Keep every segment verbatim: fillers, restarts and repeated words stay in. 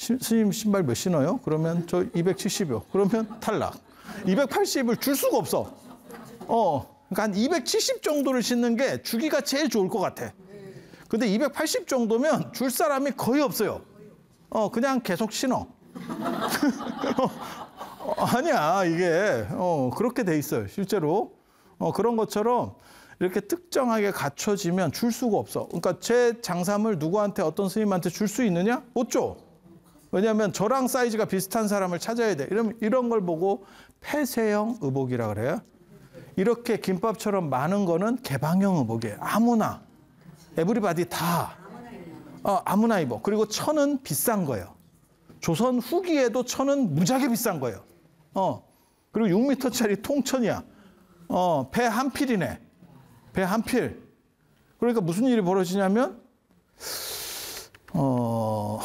시, 스님 신발 몇 신어요? 그러면 저 이백칠십이요. 그러면 탈락. 이백팔십을 줄 수가 없어. 어, 그러니까 한 이백칠십 정도를 신는 게 주기가 제일 좋을 것 같아. 근데 이백팔십 정도면 줄 사람이 거의 없어요. 어, 그냥 계속 신어. 어, 아니야, 이게. 어, 그렇게 돼 있어요, 실제로. 어, 그런 것처럼 이렇게 특정하게 갖춰지면 줄 수가 없어. 그러니까 제 장삼을 누구한테, 어떤 스님한테 줄 수 있느냐? 못 줘. 왜냐하면 저랑 사이즈가 비슷한 사람을 찾아야 돼. 이런, 이런 걸 보고 폐쇄형 의복이라 그래요. 이렇게 김밥처럼 많은 거는 개방형 의복이에요. 아무나. 에브리바디 다. 어, 아무나 입어. 그리고 천은 비싼 거예요. 조선 후기에도 천은 무지하게 비싼 거예요. 어. 그리고 육 미터짜리 통천이야. 어, 배 한 필이네. 배 한 필. 그러니까 무슨 일이 벌어지냐면, 어,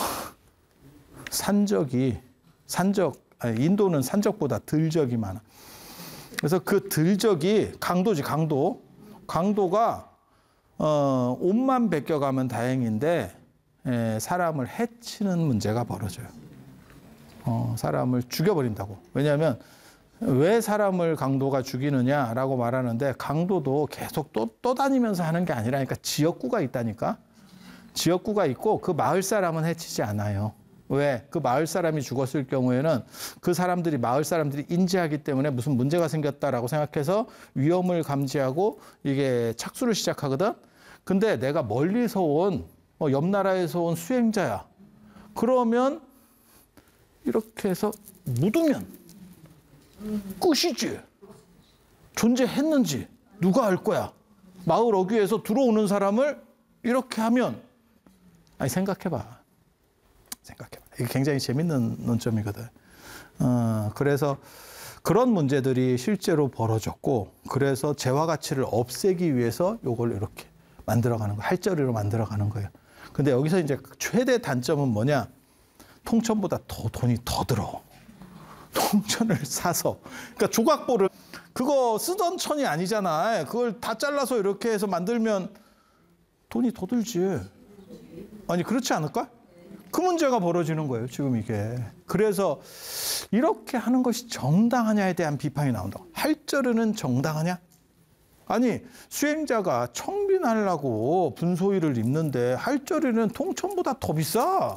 산적이, 산적, 아니, 인도는 산적보다 들적이 많아. 그래서 그 들적이 강도지, 강도. 강도가, 어, 옷만 벗겨가면 다행인데, 에, 사람을 해치는 문제가 벌어져요. 어, 사람을 죽여버린다고. 왜냐하면, 왜 사람을 강도가 죽이느냐라고 말하는데, 강도도 계속 또, 또 다니면서 하는 게 아니라니까 지역구가 있다니까. 지역구가 있고 그 마을 사람은 해치지 않아요. 왜? 그 마을 사람이 죽었을 경우에는 그 사람들이, 마을 사람들이 인지하기 때문에 무슨 문제가 생겼다라고 생각해서 위험을 감지하고 이게 착수를 시작하거든. 근데 내가 멀리서 온, 어, 옆 나라에서 온 수행자야. 그러면 이렇게 해서 묻으면 끝이지. 존재했는지 누가 알 거야. 마을 어귀에서 들어오는 사람을 이렇게 하면, 아니 생각해봐. 생각해봐. 이게 굉장히 재밌는 논점이거든. 어, 그래서 그런 문제들이 실제로 벌어졌고, 그래서 재화 가치를 없애기 위해서 요걸 이렇게 만들어가는 거예요. 할저리로 만들어가는 거예요. 근데 여기서 이제 최대 단점은 뭐냐? 통천보다 더 돈이 더 들어. 통천을 사서. 그러니까 조각보를, 그거 쓰던 천이 아니잖아. 그걸 다 잘라서 이렇게 해서 만들면 돈이 더 들지. 아니, 그렇지 않을까? 그 문제가 벌어지는 거예요, 지금 이게. 그래서 이렇게 하는 것이 정당하냐에 대한 비판이 나온다. 할저르는 정당하냐? 아니, 수행자가 청빈하려고 분소일을 입는데 할저르는 통천보다 더 비싸.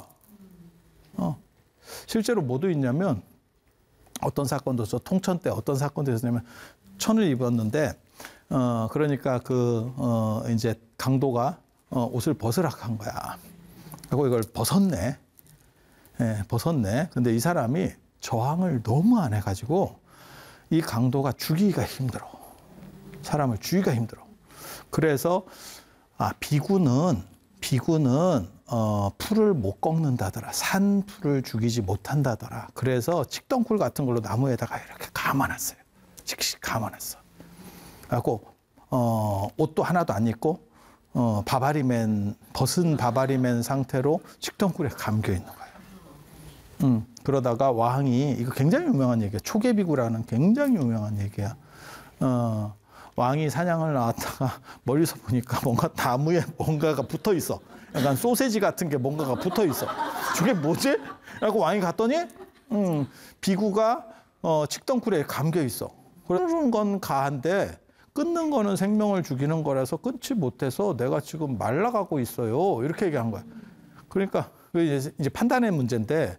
어. 실제로 뭐도 있냐면, 어떤 사건도 있어. 통천 때 어떤 사건도 있었냐면, 천을 입었는데, 어, 그러니까 그, 어, 이제 강도가 어, 옷을 벗으라 한 거야. 그리고 이걸 벗었네. 예, 벗었네. 근데 이 사람이 저항을 너무 안 해가지고 이 강도가 죽이기가 힘들어. 사람을 죽이기가 힘들어. 그래서 아, 비구는 비구는 어, 풀을 못 꺾는다더라. 산 풀을 죽이지 못한다더라. 그래서 칡덩쿨 같은 걸로 나무에다가 이렇게 감아놨어요. 칙칙 감아놨어. 그래갖고 어, 옷도 하나도 안 입고 어, 바바리맨, 벗은 바바리맨 상태로 칡덩쿨에 감겨 있는 거예요. 음, 그러다가 왕이, 이거 굉장히 유명한 얘기야. 초계비구라는 굉장히 유명한 얘기야. 어, 왕이 사냥을 나왔다가 멀리서 보니까 뭔가 나무에 뭔가가 붙어 있어. 약간 소세지 같은 게 뭔가가 붙어 있어. 저게 뭐지? 라고 왕이 갔더니, 음, 비구가 어, 칡덩쿨에 감겨 있어. 그러는 건 가한데, 끊는 거는 생명을 죽이는 거라서 끊지 못해서 내가 지금 말라가고 있어요. 이렇게 얘기한 거야. 그러니까 이제, 이제 판단의 문제인데,